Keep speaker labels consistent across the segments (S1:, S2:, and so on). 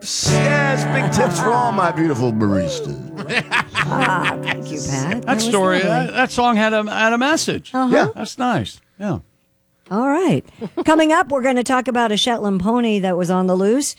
S1: Yes, big tips for all my beautiful baristas.
S2: Thank you, Pat.
S3: That story, that song had a message.
S1: Yeah.
S3: That's nice. Yeah.
S2: All right. Coming up, we're going to talk about a Shetland pony that was on the loose.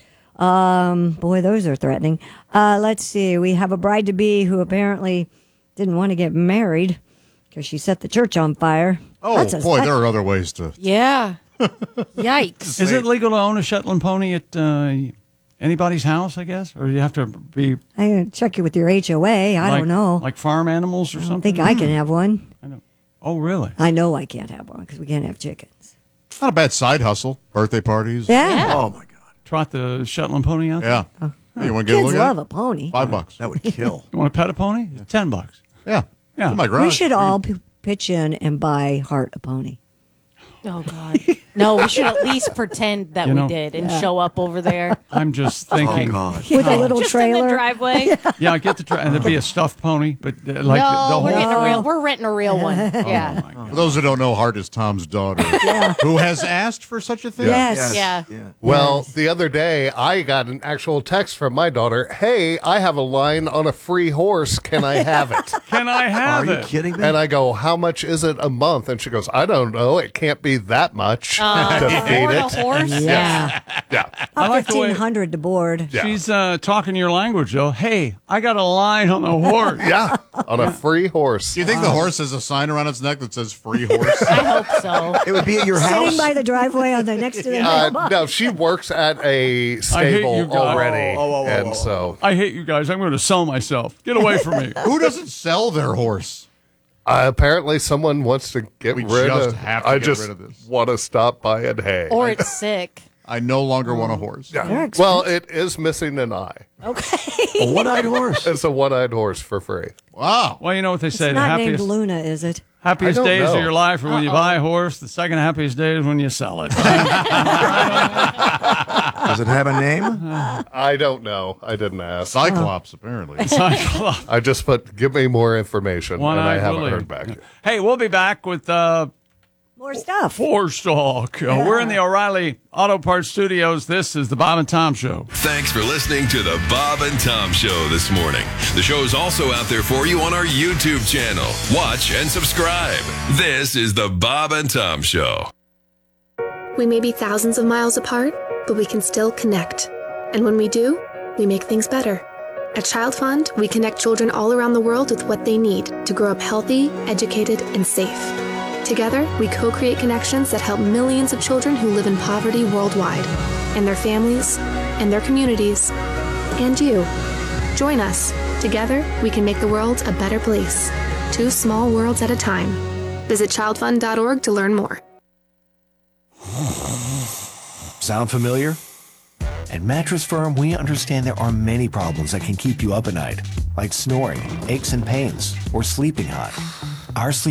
S2: Boy, those are threatening. Let's see. We have a bride-to-be who apparently didn't want to get married because she set the church on fire.
S4: Oh, boy, there are other ways to...
S5: Yeah. Yikes.
S3: Is it legal to own a Shetland pony at anybody's house, I guess? Or do you have to be...
S2: I'm going to check it with your HOA. I don't know.
S3: Like farm animals or
S2: I
S3: something?
S2: don't think I can have one.
S3: Oh, really?
S2: I know I can't have one because we can't have chickens.
S4: Not a bad side hustle. Birthday parties.
S2: Yeah.
S1: Oh, my God.
S3: Trot the Shetland pony out
S4: Yeah.
S3: there?
S4: Hey, you want to get a
S2: Kids
S4: look
S2: love
S4: at
S2: a pony.
S4: it? $5.
S1: That would kill.
S3: You want to pet a pony? It's $10.
S4: Yeah.
S3: Yeah.
S4: In my
S2: We
S4: garage.
S2: should all pitch in and buy Heart a pony.
S5: Oh, God. No, we should at least pretend that
S3: You know-
S5: we did and show up over there.
S3: I'm just thinking.
S1: Oh, God.
S2: With a little
S5: Just in the
S2: trailer.
S5: driveway.
S3: Yeah, I get the and there'd be a stuffed pony, but like the
S5: No,
S3: whole.
S5: we're renting a real one. Yeah.
S4: For those who don't know, Hart is Tom's daughter, who has asked for such a thing.
S2: Yes.
S5: Yeah.
S6: Well, the other day, I got an actual text from my daughter. Hey, I have a line on a free horse. Can I have it?
S3: Can I have
S1: Are you
S3: it?
S1: kidding me?
S6: And I go, how much is it a month? And she goes, I don't know. It can't be that much to feed
S5: Board a
S6: it.
S5: horse?
S2: Yeah.
S6: Yeah.
S3: I like the way
S2: 1,500 to board.
S6: Yeah.
S3: she's talking your language, though. Hey, I got a line on the horse.
S6: Yeah. On a free horse.
S4: Do you think the horse has a sign around its neck that says free horse?
S5: I hope so.
S1: It would be at your
S2: Sitting
S1: house.
S2: by the driveway on the next to the mailbox.
S6: No, she works at a
S3: you
S6: stable
S3: guys.
S6: already.
S1: Oh.
S6: And so
S3: I hate you guys. I'm going to sell myself. Get away from me.
S4: Who doesn't sell their horse?
S6: apparently someone wants to get
S4: We
S6: rid
S4: just
S6: of
S4: have to
S6: I
S4: get
S6: just
S4: rid of this.
S6: want to stop by and hay.
S5: Or it's sick.
S4: I no longer want a horse.
S2: They're
S6: Well, it is missing an eye.
S2: Okay.
S1: A one-eyed horse.
S6: It's a one-eyed horse for free.
S4: Wow.
S3: Well, you know what they say.
S2: It's
S3: The
S2: not named
S3: happiest,
S2: Luna, is it?
S3: happiest
S6: I don't
S3: days
S6: know.
S3: of your life are when you buy a horse. The second happiest day is when you sell it.
S1: Does it have a name?
S6: I don't know. I didn't ask.
S4: Cyclops, apparently.
S6: I just put, give me more information, and I
S3: One-eyed
S6: haven't
S3: Willie.
S6: heard back.
S3: Hey, we'll be back with
S2: More stuff.
S3: Horse Talk. We're in the O'Reilly Auto Parts Studios. This is the Bob and Tom Show.
S7: Thanks for listening to the Bob and Tom Show this morning. The show is also out there for you on our YouTube channel. Watch and subscribe. This is the Bob and Tom Show.
S8: We may be thousands of miles apart, but we can still connect. And when we do, we make things better. At Child Fund, we connect children all around the world with what they need to grow up healthy, educated, and safe. Together, we co-create connections that help millions of children who live in poverty worldwide, and their families, and their communities, and you. Join us. Together, we can make the world a better place. 2 small worlds at a time. Visit childfund.org to learn more.
S9: Sound familiar? At Mattress Firm, we understand there are many problems that can keep you up at night, like snoring, aches and pains, or sleeping hot. Our sleep